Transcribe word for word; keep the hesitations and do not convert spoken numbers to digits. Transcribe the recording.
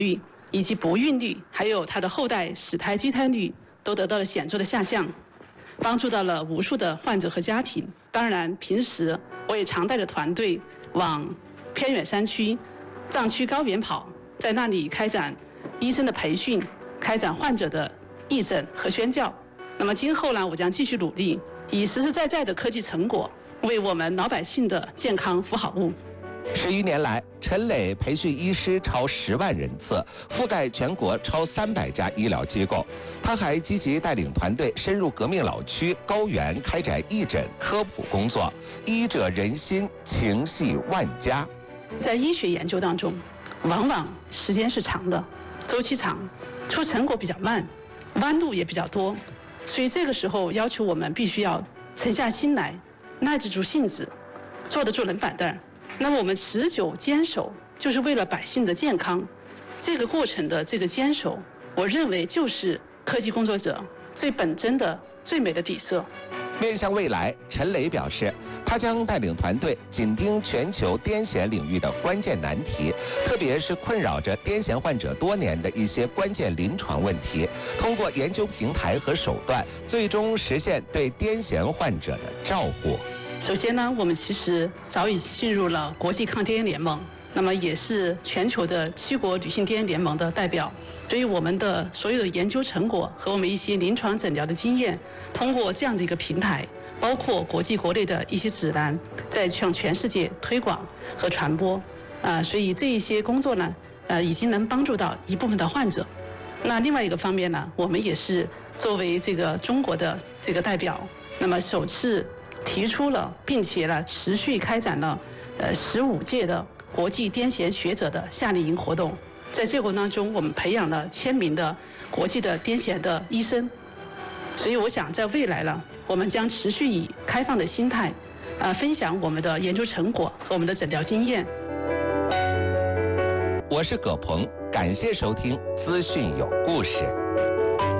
率以及不孕率，还有它的后代死胎畸胎率都得到了显著的下降，帮助到了无数的患者和家庭。当然，平时我也常带着团队往偏远山区、藏区高原跑，在那里开展医生的培训，开展患者的义诊和宣教。那么今后呢，我将继续努力，以实实在在的科技成果，为我们老百姓的健康服好务。 十余年来，陈磊培训医师超十万人次，覆盖全国超三百家医疗机构。他还积极带领团队深入革命老区高原，开展义诊科普工作。医者仁心，情系万家。 在医学研究当中，往往时间是长的，周期长，出成果比较慢，弯路也比较多。所以这个时候要求我们必须要沉下心来，耐得住性子，坐得住冷板凳。那么我们持久坚守，就是为了百姓的健康。这个过程的这个坚守，我认为就是科技工作者最本真的、最美的底色。 面向未来，陈磊表示，他将带领团队紧盯全球癫痫领域的关键难题，特别是困扰着癫痫患者多年的一些关键临床问题，通过研究平台和手段，最终实现对癫痫患者的照护。 首先呢，我们其实早已进入了国际抗癫痫联盟，那么也是全球的七国女性癫痫联盟的代表。所以我们的所有的研究成果和我们一些临床诊疗的经验，通过这样的一个平台，包括国际国内的一些指南，在向全世界推广和传播。啊、呃，所以这一些工作呢，呃，已经能帮助到一部分的患者。那另外一个方面呢，我们也是作为这个中国的这个代表，那么首次提出了，并且呢持续开展了呃十五届的国际癫痫学者的夏令营活动。在这个过程当中，我们培养了千名的国际的癫痫的医生。所以我想，在未来呢，我们将持续以开放的心态，呃，分享我们的研究成果和我们的诊疗经验。 我是葛鹏，感谢收听资讯有故事。